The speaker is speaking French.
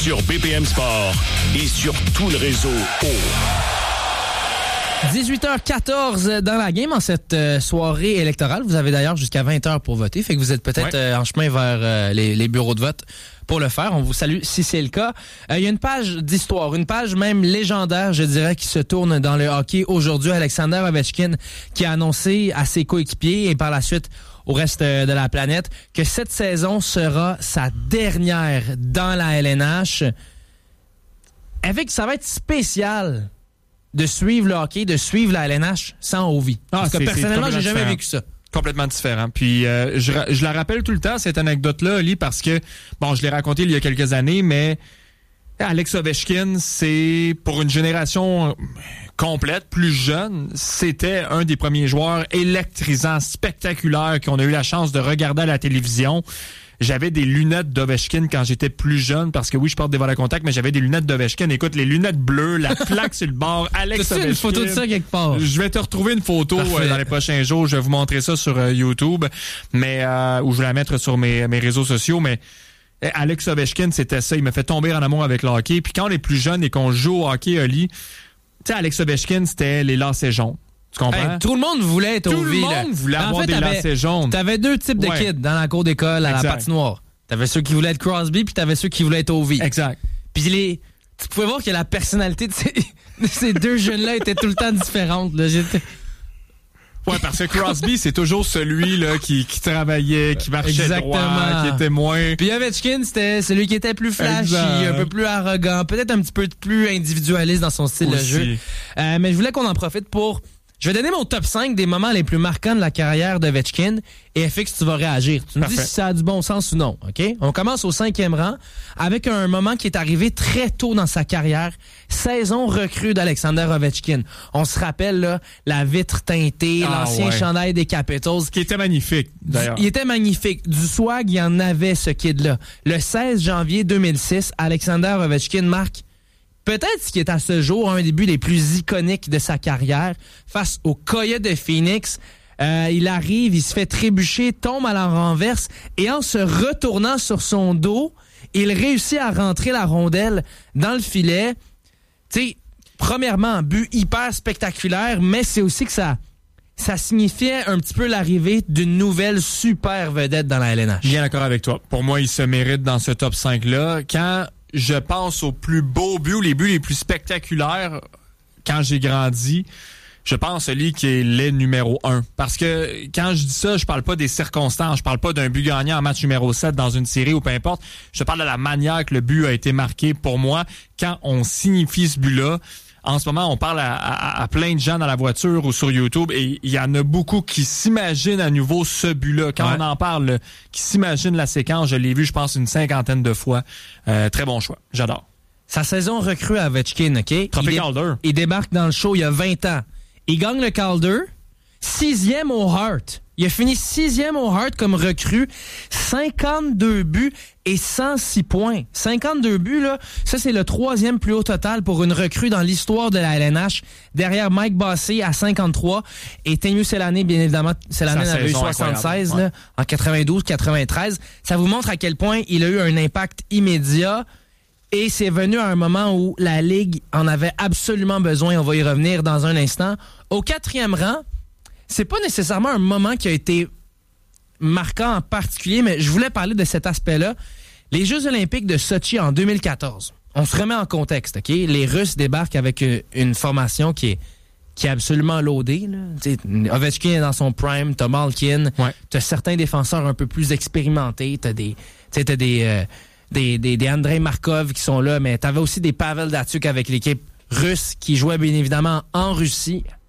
sur BPM Sport et sur tout le réseau 18h14 dans la game en cette soirée électorale. Vous avez d'ailleurs jusqu'à 20h pour voter. Fait que vous êtes peut-être en chemin vers les bureaux de vote pour le faire. On vous salue si c'est le cas. Il y a une page d'histoire, une page même légendaire, je dirais, qui se tourne dans le hockey aujourd'hui. Alexander Ovechkin qui a annoncé à ses coéquipiers et par la suite au reste de la planète que cette saison sera sa dernière dans la LNH. Avec, ça va être spécial de suivre le hockey, de suivre la LNH sans Ovi. Parce que personnellement, j'ai jamais vécu ça. Complètement différent. Puis je la rappelle tout le temps, cette anecdote-là, Oli, parce que, bon, je l'ai racontée il y a quelques années, mais Alex Ovechkin, c'est pour une génération complète, plus jeune, c'était un des premiers joueurs électrisants, spectaculaires qu'on a eu la chance de regarder à la télévision. J'avais des lunettes d'Ovechkin quand j'étais plus jeune, parce que oui, je porte des volets à contact, mais j'avais des lunettes d'Ovechkin. Écoute, les lunettes bleues, la plaque sur le bord, Alex Ovechkin. Une photo de ça quelque part? Je vais te retrouver une photo dans les prochains jours. Je vais vous montrer ça sur YouTube, mais ou je vais la mettre sur mes réseaux sociaux, mais Alex Ovechkin, c'était ça. Il m'a fait tomber en amour avec le hockey. Puis quand on est plus jeune et qu'on joue au hockey, Oli, tu sais, Alex Ovechkin, c'était les lacets jaunes. Tu comprends? Tout le monde voulait être au V. Tout le monde voulait avoir des lacets jaunes. T'avais deux types de kids dans la cour d'école à la patinoire. T'avais ceux qui voulaient être Crosby, puis t'avais ceux qui voulaient être au V. Exact. Puis tu pouvais voir que la personnalité de ces deux jeunes-là était tout le temps différente. Là. Ouais, parce que Crosby, c'est toujours celui là qui travaillait, qui marchait droit, qui était moins... Puis Ovechkin, c'était celui qui était plus flashy, un peu plus arrogant, peut-être un petit peu plus individualiste dans son style de jeu. Mais je voulais qu'on en profite pour... Je vais donner mon top 5 des moments les plus marquants de la carrière d'Ovechkin et FX, tu vas réagir. Tu me dis si ça a du bon sens ou non, OK? On commence au 5e rang avec un moment qui est arrivé très tôt dans sa carrière. Saison recrue d'Alexander Ovechkin. On se rappelle, là, la vitre teintée, l'ancien chandail des Capitals. Qui était magnifique, d'ailleurs. Il était magnifique. Du swag, il y en avait, ce kid-là. Le 16 janvier 2006, Alexander Ovechkin marque peut-être ce qui est à ce jour un des buts les plus iconiques de sa carrière face aux Coyotes de Phoenix. Il arrive, il se fait trébucher, tombe à la renverse et en se retournant sur son dos, il réussit à rentrer la rondelle dans le filet. Tu sais, premièrement, but hyper spectaculaire, mais c'est aussi que ça signifiait un petit peu l'arrivée d'une nouvelle super vedette dans la LNH. Bien d'accord avec toi. Pour moi, il se mérite dans ce top 5-là. Quand je pense aux plus beaux buts, les buts les plus spectaculaires quand j'ai grandi, je pense celui qui est le numéro 1. Parce que quand je dis ça, je parle pas des circonstances, je parle pas d'un but gagnant en match numéro 7 dans une série ou peu importe. Je parle de la manière que le but a été marqué. Pour moi, quand on signifie ce but-là, en ce moment, on parle à plein de gens dans la voiture ou sur YouTube et il y en a beaucoup qui s'imaginent à nouveau ce but-là. Quand on en parle, qui s'imaginent la séquence, je l'ai vu, je pense, une 50aine de fois. Très bon choix. J'adore. Sa saison recrue à Ovechkin, OK? Calder. Il débarque dans le show il y a 20 ans. Il gagne le Calder, 6e au Hart. Il a fini 6e au Hart comme recrue, 52 buts et 106 points. 52 buts, là, ça c'est le 3e plus haut total pour une recrue dans l'histoire de la LNH, derrière Mike Bossé à 53 et Teemu Selanne, bien évidemment, Selanne en avait eu 76 là, en 92-93. Ça vous montre à quel point il a eu un impact immédiat. Et c'est venu à un moment où la Ligue en avait absolument besoin. On va y revenir dans un instant. Au 4e rang, c'est pas nécessairement un moment qui a été marquant en particulier, mais je voulais parler de cet aspect-là. Les Jeux olympiques de Sochi en 2014. On se remet en contexte, OK? Les Russes débarquent avec une formation qui est absolument loadée. Ovechkin est dans son prime, t'as Malkin, t'as certains défenseurs un peu plus expérimentés, t'as des Andrei Markov qui sont là, mais t'avais aussi des Pavel Datsyuk avec l'équipe russe qui jouait bien évidemment en Russie.